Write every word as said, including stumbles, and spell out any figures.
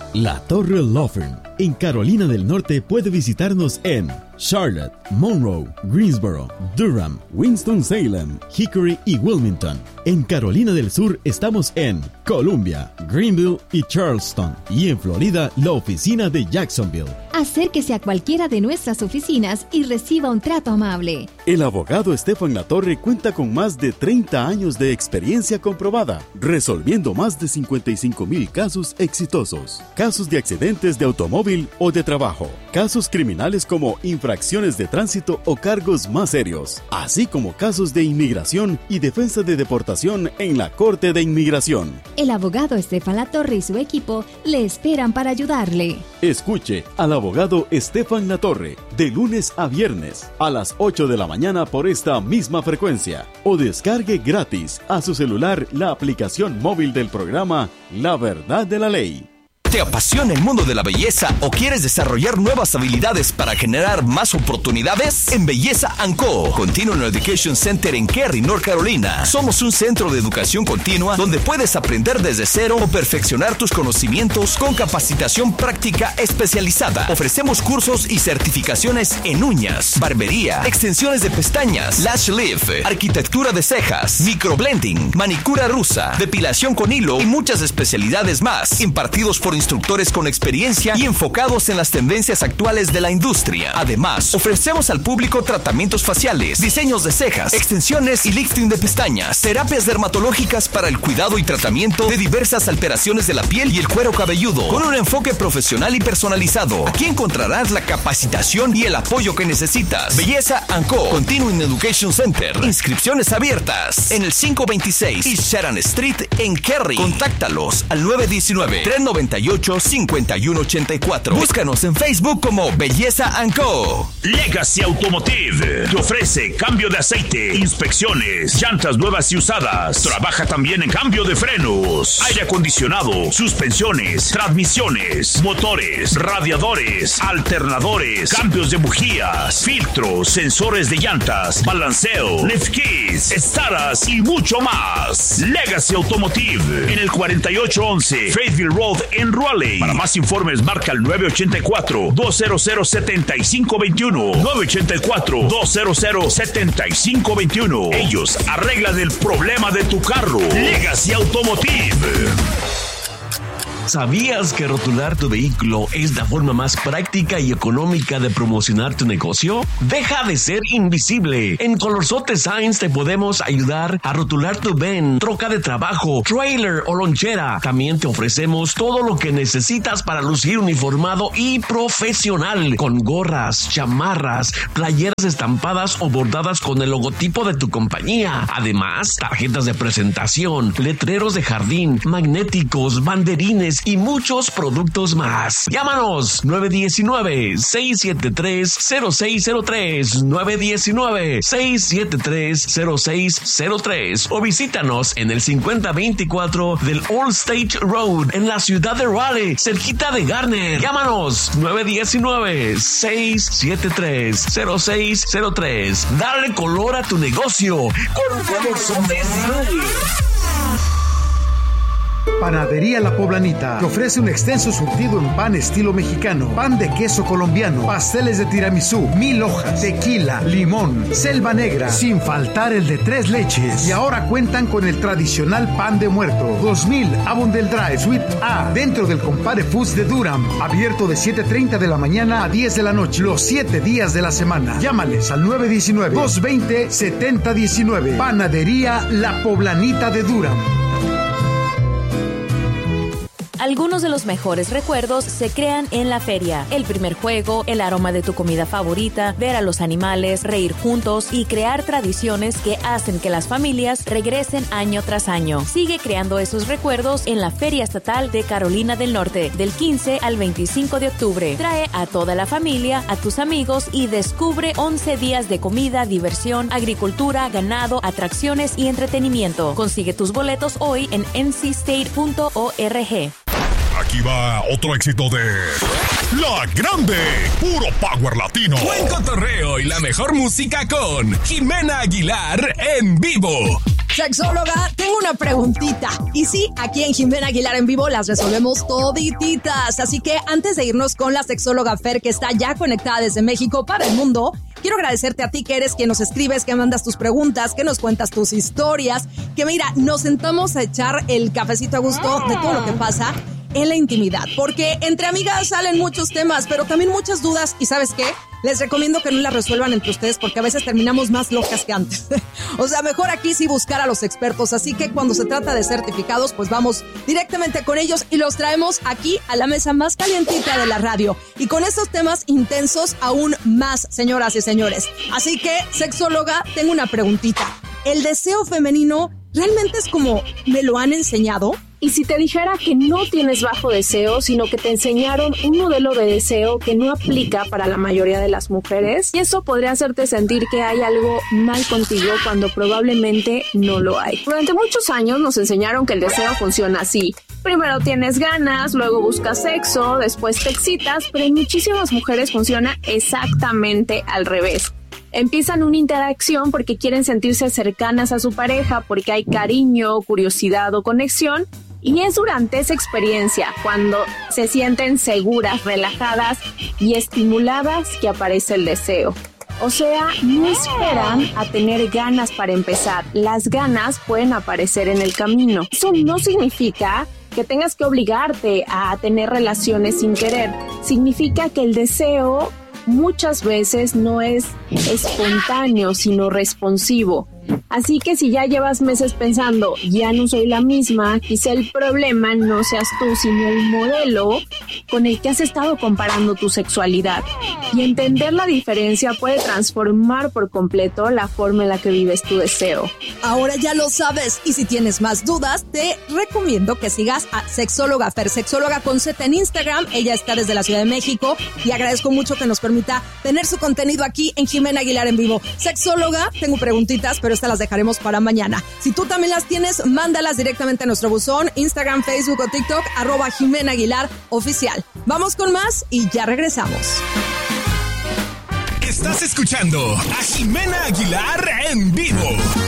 La Torre Law Firm. En Carolina del Norte puede visitarnos en Charlotte, Monroe, Greensboro, Durham, Winston-Salem, Hickory y Wilmington. En Carolina del Sur estamos en Columbia, Greenville y Charleston. Y en Florida, la oficina de Jacksonville. Acérquese a cualquiera de nuestras oficinas y reciba un trato amable. El abogado Estefan Latorre cuenta con más de treinta años de experiencia comprobada, resolviendo más de cincuenta y cinco mil casos exitosos. Casos de accidentes de automóvil o de trabajo, casos criminales como infracciones de tránsito o cargos más serios, así como casos de inmigración y defensa de deportación en la Corte de Inmigración. El abogado Estefan Latorre y su equipo le esperan para ayudarle. Escuche al abogado Estefan Latorre de lunes a viernes a las ocho de la mañana por esta misma frecuencia o descargue gratis a su celular la aplicación móvil del programa La Verdad de la Ley. ¿Te apasiona el mundo de la belleza o quieres desarrollar nuevas habilidades para generar más oportunidades? En Belleza and Co. Continuum Education Center en Cary, North Carolina. Somos un centro de educación continua donde puedes aprender desde cero o perfeccionar tus conocimientos con capacitación práctica especializada. Ofrecemos cursos y certificaciones en uñas, barbería, extensiones de pestañas, lash lift, arquitectura de cejas, microblending, manicura rusa, depilación con hilo y muchas especialidades más, impartidos por instructores con experiencia y enfocados en las tendencias actuales de la industria. Además, ofrecemos al público tratamientos faciales, diseños de cejas, extensiones y lifting de pestañas, terapias dermatológicas para el cuidado y tratamiento de diversas alteraciones de la piel y el cuero cabelludo, con un enfoque profesional y personalizado. Aquí encontrarás la capacitación y el apoyo que necesitas. Belleza and Co. Continuum Education Center. Inscripciones abiertas en el quinientos veintiséis East Sharon Street en Cary. Contáctalos al nueve uno nueve, tres nueve ocho, cinco uno ocho cuatro. Búscanos en Facebook como Belleza and Co. Legacy Automotive te ofrece cambio de aceite, inspecciones, llantas nuevas y usadas. Trabaja también en cambio de frenos, aire acondicionado, suspensiones, transmisiones, motores, radiadores, alternadores, cambios de bujías, filtros, sensores de llantas, balanceo, lift keys, estaras y mucho más. Legacy Automotive en el cuarenta y ocho once Fayetteville Road en Raleigh. Para más informes marca al nueve ocho cuatro, dos cero cero, siete cinco dos uno, nueve ocho cuatro, dos cero cero, siete cinco dos uno. Ellos arreglan el problema de tu carro. Legacy Automotive. ¿Sabías que rotular tu vehículo es la forma más práctica y económica de promocionar tu negocio? Deja de ser invisible. En Colorsote Signs te podemos ayudar a rotular tu van, troca de trabajo, trailer o lonchera. También te ofrecemos todo lo que necesitas para lucir uniformado y profesional, con gorras, chamarras, playeras estampadas o bordadas con el logotipo de tu compañía. Además, tarjetas de presentación, letreros de jardín, magnéticos, banderines y muchos productos más. Llámanos nueve uno nueve, seis siete tres, cero seis cero tres, nueve uno nueve, seis siete tres, cero seis cero tres o visítanos en el cincuenta veinticuatro del Old State Road en la ciudad de Raleigh, cerquita de Garner. Llámanos nueve uno nueve, seis siete tres, cero seis cero tres. Dale color a tu negocio con Colorsote Signs. Panadería La Poblanita te ofrece un extenso surtido en pan estilo mexicano, pan de queso colombiano, pasteles de tiramisú, mil hojas, tequila, limón, selva negra, sin faltar el de tres leches. Y ahora cuentan con el tradicional pan de muerto, dos mil Avondale Drive, Suite A, dentro del Compare Foods de Durham, abierto de siete treinta de la mañana a diez de la noche, los siete días de la semana. Llámales al nueve uno nueve, dos dos cero, siete cero uno nueve. Panadería La Poblanita de Durham. Algunos de los mejores recuerdos se crean en la feria. El primer juego, el aroma de tu comida favorita, ver a los animales, reír juntos y crear tradiciones que hacen que las familias regresen año tras año. Sigue creando esos recuerdos en la Feria Estatal de Carolina del Norte, del quince al veinticinco de octubre. Trae a toda la familia, a tus amigos y descubre once días de comida, diversión, agricultura, ganado, atracciones y entretenimiento. Consigue tus boletos hoy en n c state punto org. Aquí va otro éxito de La Grande, puro power latino. Buen cotorreo y la mejor música con Jimena Aguilar en vivo. Sexóloga, tengo una preguntita. Y sí, aquí en Jimena Aguilar en vivo las resolvemos todititas. Así que antes de irnos con la sexóloga Fer, que está ya conectada desde México para el mundo, quiero agradecerte a ti que eres quien nos escribes, que mandas tus preguntas, que nos cuentas tus historias, que mira, nos sentamos a echar el cafecito a gusto de todo lo que pasa en la intimidad. Porque entre amigas salen muchos temas, pero también muchas dudas. ¿Y sabes qué? Les recomiendo que no las resuelvan entre ustedes porque a veces terminamos más locas que antes. O sea, mejor aquí sí buscar a los expertos. Así que cuando se trata de certificados, pues vamos directamente con ellos y los traemos aquí a la mesa más calientita de la radio. Y con estos temas intensos aún más, señoras y señores. Así que, sexóloga, tengo una preguntita. ¿El deseo femenino realmente es como me lo han enseñado? Y si te dijera que no tienes bajo deseo, sino que te enseñaron un modelo de deseo que no aplica para la mayoría de las mujeres, y eso podría hacerte sentir que hay algo mal contigo cuando probablemente no lo hay. Durante muchos años nos enseñaron que el deseo funciona así. Primero tienes ganas, luego buscas sexo, después te excitas, pero en muchísimas mujeres funciona exactamente al revés. Empiezan una interacción porque quieren sentirse cercanas a su pareja, porque hay cariño, curiosidad o conexión. Y es durante esa experiencia, cuando se sienten seguras, relajadas y estimuladas, que aparece el deseo. O sea, no esperan a tener ganas para empezar. Las ganas pueden aparecer en el camino. Eso no significa que tengas que obligarte a tener relaciones sin querer. Significa que el deseo muchas veces no es espontáneo, sino responsivo. Así que si ya llevas meses pensando, ya no soy la misma, quizá el problema no seas tú, sino el modelo con el que has estado comparando tu sexualidad. Y entender la diferencia puede transformar por completo la forma en la que vives tu deseo. Ahora ya lo sabes, y si tienes más dudas, te recomiendo que sigas a Sexóloga Fer, Sexóloga con Z en Instagram. Ella está desde la Ciudad de México y agradezco mucho que nos permita tener su contenido aquí en Jimena Aguilar en vivo. Sexóloga, tengo preguntitas, pero estas las dejaremos para mañana. Si tú también las tienes, mándalas directamente a nuestro buzón, Instagram, Facebook o TikTok, arroba Jimena Aguilar Oficial. Vamos con más y ya regresamos. Estás escuchando a Jimena Aguilar en vivo.